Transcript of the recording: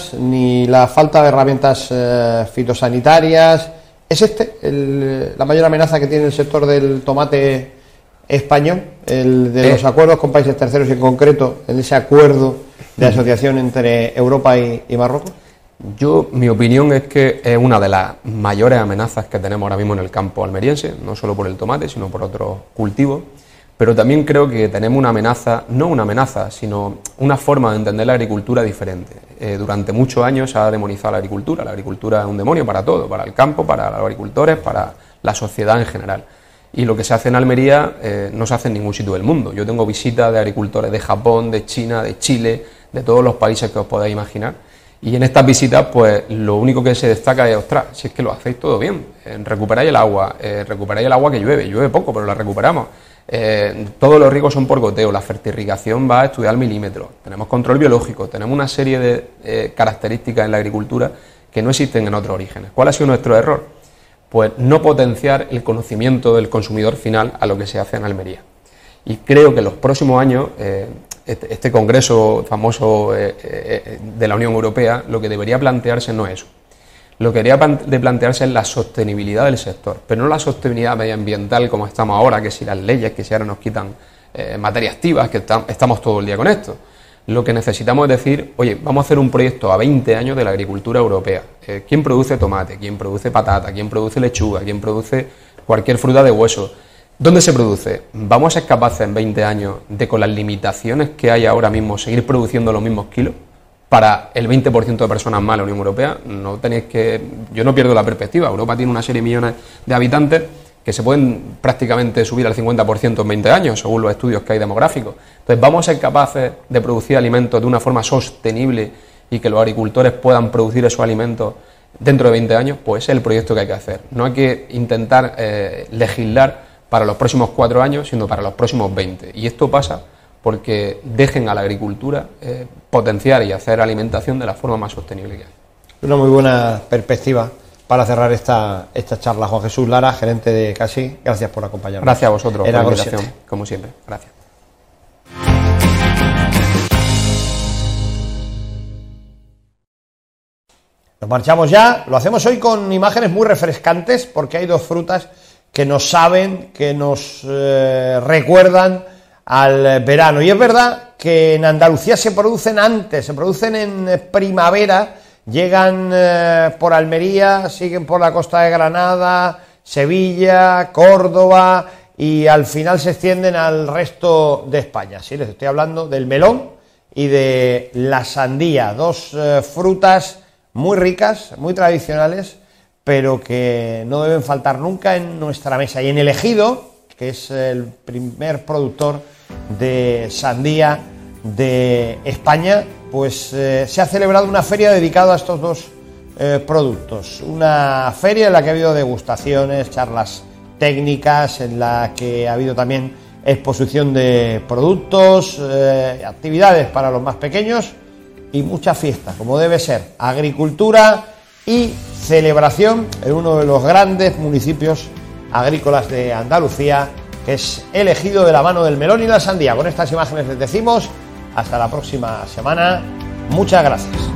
plagas, ni la falta de herramientas fitosanitarias. ¿Es la mayor amenaza que tiene el sector del tomate español, el de los acuerdos con países terceros y en concreto en ese acuerdo de asociación entre Europa y Marruecos? Mi opinión es que es una de las mayores amenazas que tenemos ahora mismo en el campo almeriense, no solo por el tomate, sino por otros cultivos, pero también creo que tenemos una amenaza, no una amenaza, sino una forma de entender la agricultura diferente. Durante muchos años se ha demonizado la agricultura es un demonio para todo, para el campo, para los agricultores, para la sociedad en general. Y lo que se hace en Almería no se hace en ningún sitio del mundo. Yo tengo visitas de agricultores de Japón, de China, de Chile, de todos los países que os podáis imaginar. Y en estas visitas, pues lo único que se destaca es, ostras, si es que lo hacéis todo bien, recuperáis el agua que llueve poco, pero la recuperamos. Todos los riegos son por goteo, la fertirrigación va a estudiar al milímetro, tenemos control biológico, tenemos una serie de características en la agricultura que no existen en otros orígenes. ¿Cuál ha sido nuestro error? Pues no potenciar el conocimiento del consumidor final a lo que se hace en Almería. Y creo que en los próximos años, este congreso famoso de la Unión Europea, lo que debería plantearse no es eso. Lo que debería de plantearse es la sostenibilidad del sector, pero no la sostenibilidad medioambiental como estamos ahora, que si las leyes, que si ahora nos quitan materias activas, que estamos todo el día con esto. Lo que necesitamos es decir, oye, vamos a hacer un proyecto a 20 años de la agricultura europea. ¿Quién produce tomate? ¿Quién produce patata? ¿Quién produce lechuga? ¿Quién produce cualquier fruta de hueso? ¿Dónde se produce? ¿Vamos a ser capaces en 20 años de, con las limitaciones que hay ahora mismo, seguir produciendo los mismos kilos para el 20% de personas más en la Unión Europea? Yo no pierdo la perspectiva. Europa tiene una serie de millones de habitantes que se pueden prácticamente subir al 50% en 20 años, según los estudios que hay demográficos. Entonces, ¿vamos a ser capaces de producir alimentos de una forma sostenible y que los agricultores puedan producir esos alimentos dentro de 20 años? Pues ese es el proyecto que hay que hacer. No hay que intentar legislar para los próximos 4 años, sino para los próximos 20. Y esto pasa porque dejen a la agricultura potenciar y hacer alimentación de la forma más sostenible que hay. Una muy buena perspectiva para cerrar esta charla. Juan Jesús Lara, gerente de CASI, gracias por acompañarnos. Gracias a vosotros por la invitación, 7. como siempre. Gracias. Nos marchamos ya, lo hacemos hoy con imágenes muy refrescantes porque hay dos frutas que nos saben, que nos recuerdan al verano. Y es verdad que en Andalucía se producen antes, se producen en primavera, llegan por Almería, siguen por la costa de Granada, Sevilla, Córdoba y al final se extienden al resto de España. Sí, les estoy hablando del melón y de la sandía, dos frutas muy ricas, muy tradicionales, pero que no deben faltar nunca en nuestra mesa. Y en el Ejido, que es el primer productor de sandía de España, pues se ha celebrado una feria dedicada a estos dos productos. Una feria en la que ha habido degustaciones, charlas técnicas, en la que ha habido también exposición de productos, actividades para los más pequeños y mucha fiesta, como debe ser. Agricultura y celebración en uno de los grandes municipios agrícolas de Andalucía, que es el Ejido, de la mano del melón y la sandía. Con estas imágenes les decimos hasta la próxima semana. Muchas gracias.